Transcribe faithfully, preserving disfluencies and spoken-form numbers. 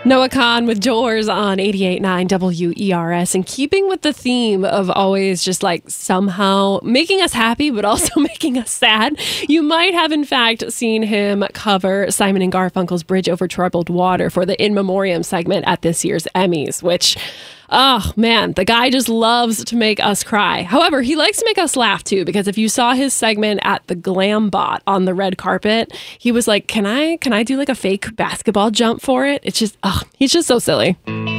Noah Kahn with Doors on eighty-eight point nine W E R S, and keeping with the theme of always just like somehow making us happy but also making us sad, you might have in fact seen him cover Simon and Garfunkel's Bridge Over Troubled Water for the In Memoriam segment at this year's Emmys, which... oh, man, the guy just loves to make us cry. However, he likes to make us laugh, too, because if you saw his segment at the Glam Bot on the red carpet, he was like, can I can I do like a fake basketball jump for it? It's just, oh, he's just so silly.